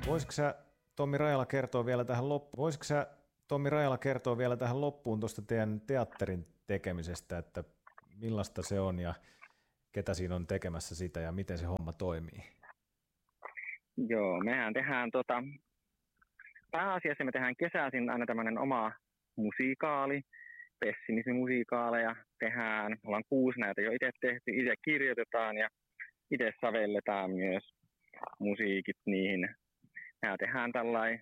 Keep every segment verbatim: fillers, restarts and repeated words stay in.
Voisitko sä, Tommi Rajala, kertoa vielä tähän loppuun, Voisitko sä, Tommi Rajala, kertoa vielä tähän loppuun tuosta teidän teatterin tekemisestä, että millaista se on ja ketä siinä on tekemässä sitä ja miten se homma toimii? Joo, mehän tehdään tota, pääasiassa me tehdään kesäisin aina tämmöinen oma musiikaali, pessimismimusiikaaleja tehdään. Me ollaan kuusi näitä jo itse tehty, itse kirjoitetaan ja itse sävelletään myös musiikit niihin. Nämä tehdään tällainen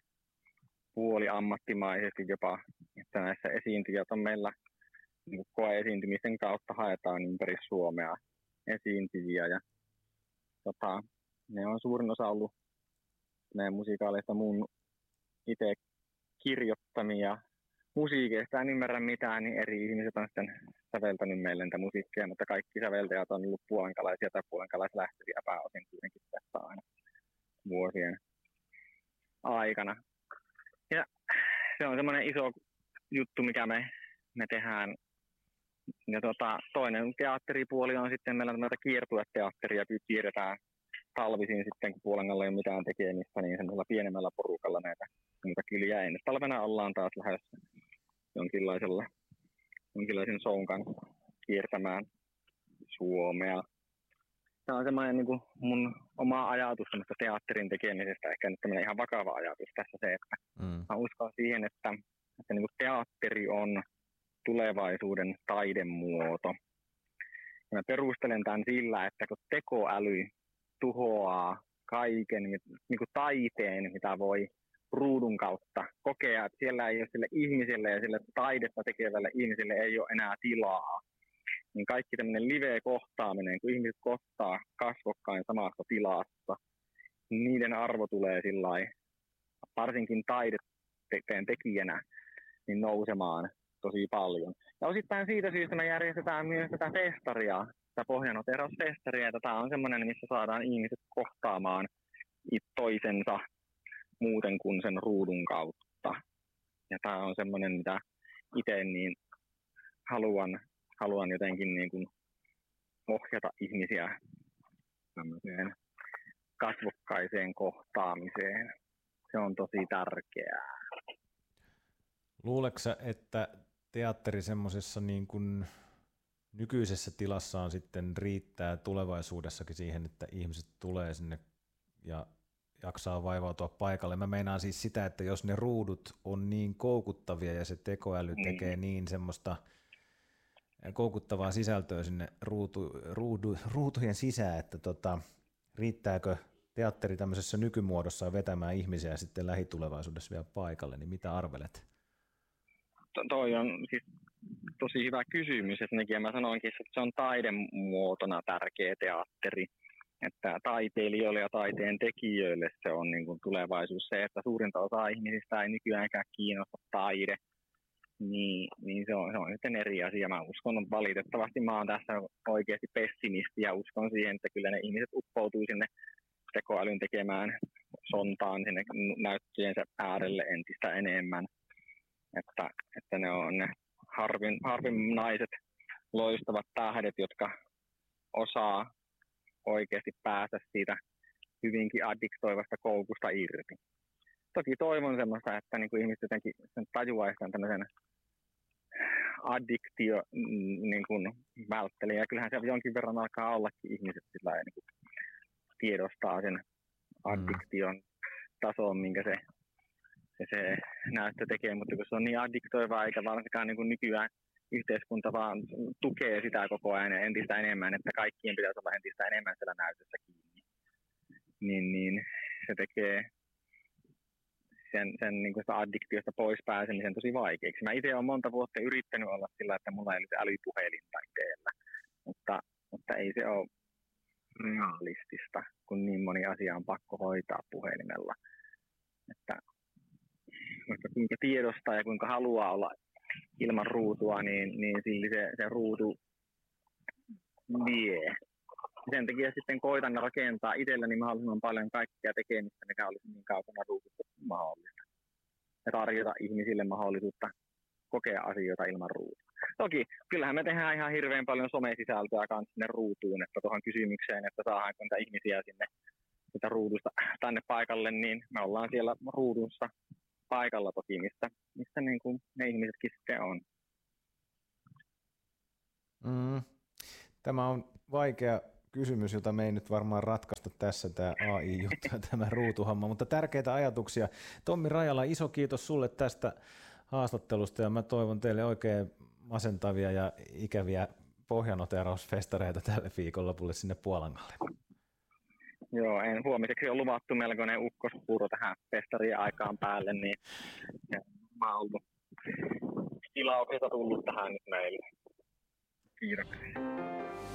puoliammattimaisesti jopa, että näissä esiintyjät on meillä niin koe-esiintymisten kautta haetaan ympäri Suomea esiintyjiä ja tota, ne on suurin osa ollut meidän musiikaaleista mun itse kirjoittamia musiikeista. En ymmärrä mitään, niin eri ihmiset on sitten säveltänyt meille niitä musiikkia, mutta kaikki säveltäjät on ollut puolankalaisia tai puolankalaislähtöisiä pääosin kuitenkin tässä aina vuosien aikana. Ja se on semmoinen iso juttu, mikä me, me tehdään. Ja tota, toinen teatteripuoli on sitten, meillä on tämmöistä kiertueteatteria, kierretään talvisin sitten, kun Puolangalla ei ole mitään tekemistä, niin semmoisella pienemmällä porukalla näitä muuta kyliä. Ensi talvena ollaan taas lähes jonkinlaisella, jonkinlaisen shown kanssa kiertämään Suomea. Tämä on semmoinen niin kuin mun oma ajatus teatterin tekemisestä, ehkä nyt tämmöinen ihan vakava ajatus tässä se, että mm. mä uskon siihen, että, että niin kuin teatteri on tulevaisuuden taidemuoto. Ja mä perustelen tämän sillä, että kun tekoäly tuhoaa kaiken niin kuin taiteen, mitä voi ruudun kautta kokea, että siellä ei ole sille ihmiselle ja sille taidetta tekevälle ihmiselle ei ole enää tilaa. Niin kaikki tämmöinen live-kohtaaminen, kun ihmiset kohtaa kasvokkain samassa tilassa, niin niiden arvo tulee sillai, varsinkin taideteen tekijänä, niin nousemaan tosi paljon. Ja osittain siitä syystä me järjestetään myös tätä festaria, tätä Pohjanoteerausfestaria. Tämä on semmoinen, missä saadaan ihmiset kohtaamaan toisensa muuten kuin sen ruudun kautta. Ja tämä on semmoinen, mitä itse niin haluan, haluan jotenkin niin kuin ohjata ihmisiä tämmöiseen kasvokkaiseen kohtaamiseen. Se on tosi tärkeää. Luuletko sä, että teatteri semmoisessa niin kuin nykyisessä tilassaan sitten riittää tulevaisuudessakin siihen, että ihmiset tulee sinne ja jaksaa vaivautua paikalle? Mä meinaan siis sitä, että jos ne ruudut on niin koukuttavia ja se tekoäly tekee niin semmoista koukuttavaa sisältöä sinne ruutu, ruudu, ruutujen sisään, että tota, riittääkö teatteri tämmöisessä nykymuodossaan vetämään ihmisiä sitten lähitulevaisuudessa vielä paikalle, niin mitä arvelet? To- toi on siis tosi hyvä kysymys, että mä sanoinkin, että se on taidemuotona tärkeä teatteri, että taiteilijoille ja taiteen tekijöille se on niin kuin tulevaisuus se, että suurinta osaa ihmisistä ei nykyäänkään kiinnosta taide, niin, niin se, on, se on sitten eri asia. Mä uskon, valitettavasti mä oon tässä oikeasti pessimisti ja uskon siihen, että kyllä ne ihmiset uppoutuu sinne tekoälyn tekemään sontaan sinne näyttöjensä äärelle entistä enemmän. Että, että ne on ne harvin, harvinaiset loistavat tähdet, jotka osaa oikeasti päästä siitä hyvinkin addiktoivasta koukusta irti. Toki toivon semmoista, että niin kuin ihmiset jotenkin tajuaisi tämmöisen addiktio niin kuin välttely. Ja kyllähän se jonkin verran alkaa ollakin ihmiset sillä niin kuin tiedostaa sen addiktion tason, minkä se Se, se näyttö tekee, mutta kun se on niin addiktoivaa, eikä varsinkaan niin kuin nykyään yhteiskunta vaan tukee sitä koko ajan entistä enemmän, että kaikkien pitäisi olla entistä enemmän siellä näytössä kiinni, niin, niin se tekee sen, sen niin kuin sitä addiktiosta pois pääsemisen tosi vaikeaksi. Mä itse olen monta vuotta yrittänyt olla sillä, että mulla ei ole älypuhelinta itsellä, mutta, mutta ei se ole realistista, kun niin moni asia on pakko hoitaa puhelimella. Että vaikka kuinka tiedostaa ja kuinka haluaa olla ilman ruutua, niin, niin se, se ruutu vie. Sen takia sitten koitan rakentaa itselleni mahdollisimman paljon kaikkea tekemistä, mikä olisi niin kaukana ruutusta mahdollista. Ja tarjota ihmisille mahdollisuutta kokea asioita ilman ruutua. Toki kyllähän me tehdään ihan hirveän paljon somesisältöä kanssa sinne ruutuun, että tuohon kysymykseen, että saadaanko niitä ihmisiä sinne sitä ruudusta tänne paikalle, niin me ollaan siellä ruudussa paikalla toki, missä, missä niin kuin ne ihmisetkin sitten on. Mm. Tämä on vaikea kysymys, jota me ei nyt varmaan ratkaista tässä, tämä A I-juttu ja tämä ruutuhamma, mutta tärkeitä ajatuksia. Tommi Rajala, iso kiitos sulle tästä haastattelusta ja mä toivon teille oikein masentavia ja ikäviä pohjanoterausfestareita tälle viikonlopulle sinne Puolangalle. Joo, en, huomiseksi on luvattu melkoinen ukkospuuro tähän festarien aikaan päälle, niin mä oon ollut tilauksia tullut tähän nyt meille. Kiitoksia.